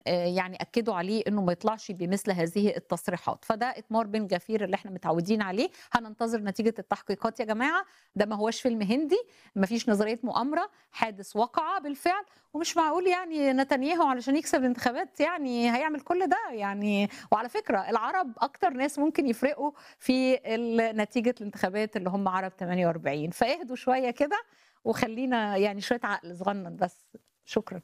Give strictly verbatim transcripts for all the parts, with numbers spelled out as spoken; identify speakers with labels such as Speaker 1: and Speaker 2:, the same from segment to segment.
Speaker 1: يعني أكدوا عليه إنه ما يطلعش بمثل هذه التصريحات، فده إتمار بن جفير اللي إحنا متعودين عليه. هننتظر نتيجة التحقيقات يا جماعة، ده ما هوش فيلم هندي، ما فيش نظرية مؤامرة، حادث وقع بالفعل، ومش معقول يعني نتنياهو علشان يكسب الانتخابات يعني هيعمل كل ده يعني. وعلى فكرة العرب أكتر ناس ممكن يفرقوا في نتيجة الانتخابات اللي هم عرب ثمانية وأربعين، فاهدوا شوية كده وخلينا يعني شوية عقل صغنن بس. شكرا.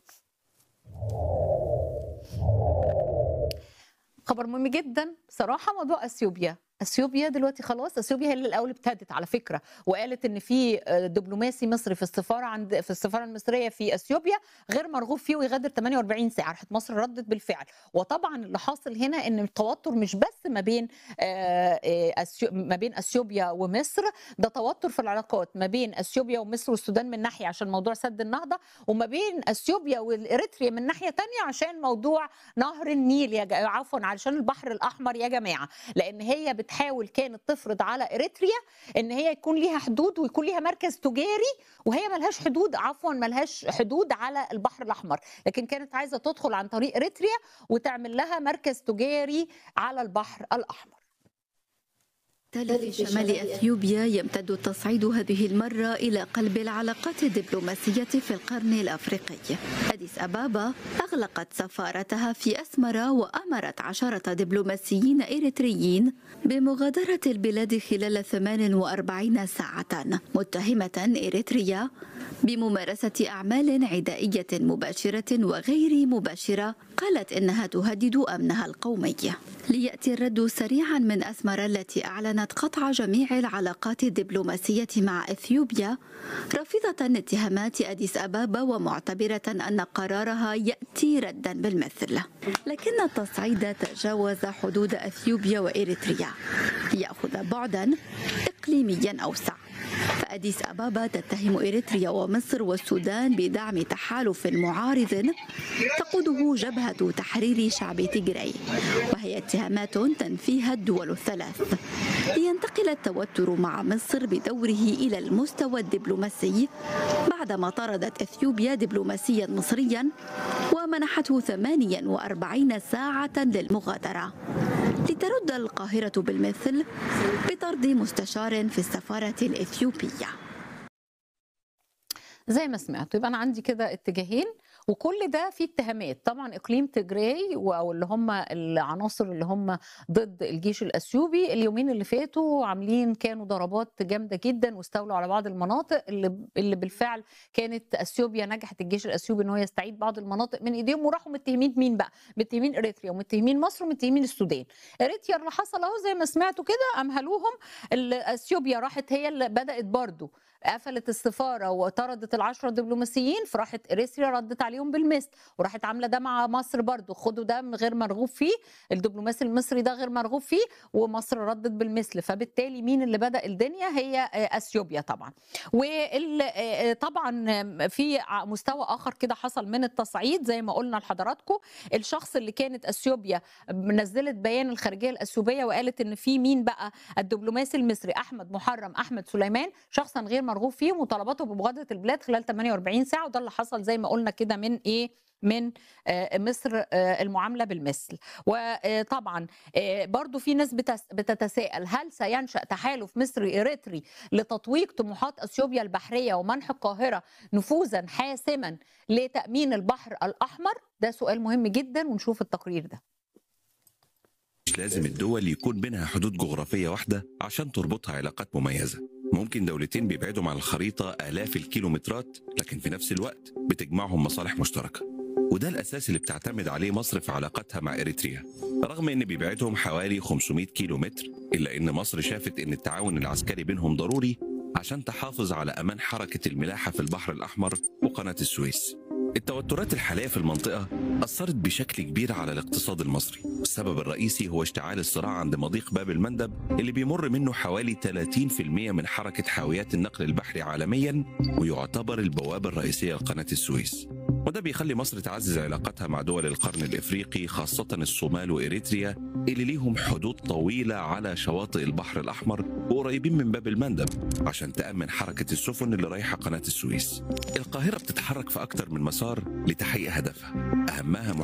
Speaker 1: خبر مهم جدا بصراحه، موضوع اثيوبيا. اثيوبيا دلوقتي خلاص، اثيوبيا هي اللي الاول ابتدت على فكره وقالت ان في دبلوماسي مصري في السفاره عند في السفاره المصريه في اثيوبيا غير مرغوب فيه ويغادر ثمانية وأربعين ساعه. راحت مصر ردت بالفعل. وطبعا اللي حاصل هنا ان التوتر مش بس ما بين ما بين اثيوبيا ومصر، ده توتر في العلاقات ما بين اثيوبيا ومصر والسودان من ناحيه عشان موضوع سد النهضه، وما بين اثيوبيا والاريتريا من ناحيه ثانيه عشان موضوع نهر النيل يا عفوا علشان البحر الاحمر يا جماعه. لان هي بتحاول كانت تفرض على اريتريا ان هي يكون ليها حدود ويكون ليها مركز تجاري، وهي ملهاش حدود عفوا ملهاش حدود على البحر الاحمر، لكن كانت عايزه تدخل عن طريق اريتريا وتعمل لها مركز تجاري على البحر الاحمر.
Speaker 2: في شمال أثيوبيا يمتد التصعيد هذه المرة إلى قلب العلاقات الدبلوماسية في القرن الأفريقي. أديس أبابا أغلقت سفارتها في أسمرة وأمرت عشرة دبلوماسيين إريتريين بمغادرة البلاد خلال ثمان وأربعين ساعة، متهمة إريتريا بممارسة أعمال عدائية مباشرة وغير مباشرة قالت إنها تهدد أمنها القومي. ليأتي الرد سريعا من أسمرة التي أعلنت قطع جميع العلاقات الدبلوماسية مع إثيوبيا، رافضة اتهامات أديس أبابا ومعتبرة أن قرارها يأتي ردا بالمثل. لكن التصعيد تجاوز حدود أثيوبيا وإريتريا ليأخذ بعدا إقليميا أوسع. فأديس أبابا تتهم إريتريا ومصر والسودان بدعم تحالف معارض تقوده جبهة تحرير شعب تيغراي، وهي اتهامات تنفيها الدول الثلاث. لينتقل التوتر مع مصر بدوره إلى المستوى الدبلوماسي بعدما طردت إثيوبيا دبلوماسيا مصريا ومنحته ثمانية وأربعين ساعة للمغادرة، لترد القاهرة بالمثل بطرد مستشار في السفارة الإثيوبية.
Speaker 1: زي ما سمعت، يبقى أنا عندي كده اتجاهين، وكل ده فيه اتهامات. طبعا إقليم تيغراي أو اللي هم العناصر اللي هم ضد الجيش الأثيوبي اليومين اللي فاتوا عاملين كانوا ضربات جامدة جدا واستولوا على بعض المناطق اللي اللي بالفعل كانت أثيوبيا نجحت الجيش الأثيوبي إن هو يستعيد بعض المناطق من إيديهم، وراحوا متهمين مين بقى؟ متهمين إريتريا ومتهمين مصر ومتهمين السودان. إريتريا اللي حصل أهو زي ما سمعتوا كده أمهلوهم، أثيوبيا راحت هي اللي بدأت برضو قفلت السفاره وطردت العشره دبلوماسيين، فراحت اريتريا ردت عليهم بالمثل وراحت عامله ده مع مصر برضو، خدوا ده غير مرغوب فيه، الدبلوماسي المصري ده غير مرغوب فيه، ومصر ردت بالمثل. فبالتالي مين اللي بدأ الدنيا؟ هي اثيوبيا طبعا. وطبعا في مستوى اخر كده حصل من التصعيد زي ما قلنا لحضراتكم. الشخص اللي كانت اثيوبيا نزلت بيان الخارجيه الاثيوبيه وقالت ان في مين بقى؟ الدبلوماسي المصري احمد محرم احمد سليمان شخصا غير مرغوب فيه وطلبته بمغادره البلاد خلال ثمانية وأربعين ساعه، وده اللي حصل زي ما قلنا كده من ايه؟ من مصر المعامله بالمثل. وطبعا برضو في ناس بتتساءل هل سينشأ تحالف مصري إريتري لتطويق طموحات اثيوبيا البحريه ومنح القاهره نفوذا حاسما لتأمين البحر الأحمر؟ ده سؤال مهم جدا، ونشوف التقرير ده.
Speaker 3: مش لازم الدول يكون بينها حدود جغرافية واحدة عشان تربطها علاقات مميزة. ممكن دولتين بيبعدوا عن الخريطة آلاف الكيلومترات لكن في نفس الوقت بتجمعهم مصالح مشتركة، وده الأساس اللي بتعتمد عليه مصر في علاقتها مع إريتريا. رغم إن بيبعدهم حوالي خمسمائة كيلومتر إلا إن مصر شافت إن التعاون العسكري بينهم ضروري عشان تحافظ على أمان حركة الملاحة في البحر الأحمر وقناة السويس. التوترات الحالية في المنطقة أثرت بشكل كبير على الاقتصاد المصري، والسبب الرئيسي هو اشتعال الصراع عند مضيق باب المندب اللي بيمر منه حوالي ثلاثين بالمئة من حركة حاويات النقل البحري عالميا، ويعتبر البوابة الرئيسية لقناة السويس. وده بيخلي مصر تعزز علاقتها مع دول القرن الإفريقي خاصة الصومال وإريتريا اللي ليهم حدود طويلة على شواطئ البحر الأحمر وقريبين من باب المندب عشان تأمن حركة السفن اللي رايحة قناة السويس. القاهرة بتتحرك في أكتر من مسار لتحقيق هدفها، أهمها